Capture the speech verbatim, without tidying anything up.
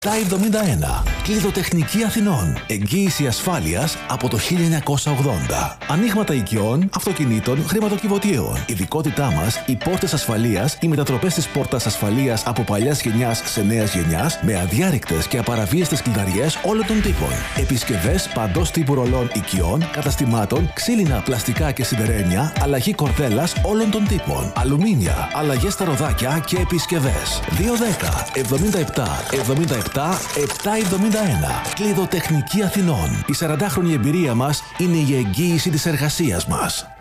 επτακόσια εβδομήντα ένα. Κλειδοτεχνική Αθηνών. Εγγύηση ασφάλειας από το χίλια εννιακόσια ογδόντα. Ανοίγματα οικειών, αυτοκινήτων, χρηματοκιβωτίων. Ειδικότητά μας, οι πόρτες ασφαλείας, οι μετατροπές της πόρτας ασφαλείας από παλιάς γενιάς σε νέας γενιάς, με αδιάρρηκτες και απαραβίαστες κλειδαριές όλων των τύπων. Επισκευές παντός τύπου ρολών οικειών, καταστημάτων, ξύλινα, πλαστικά και σιδερένια, αλλαγή κορδέλας όλων των τύπων. Αλουμίνια, αλλαγές στα ροδάκια και επισκευές. δύο δέκα εβδομήντα επτά εβδομήντα επτά επτακόσια εβδομήντα ένα. Κλειδοτεχνική Αθηνών. Η σαραντάχρονη εμπειρία μας είναι η εγγύηση της εργασίας μας.